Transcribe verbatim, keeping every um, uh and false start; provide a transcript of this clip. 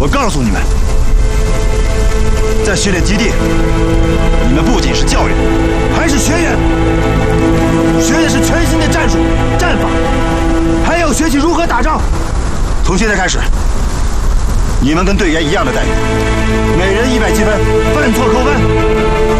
我告诉你们，在训练基地，你们不仅是教员，还是学员，学的是全新的战术、战法，还要学习如何打仗。从现在开始，你们跟队员一样的待遇，每人一百积分，犯错扣分。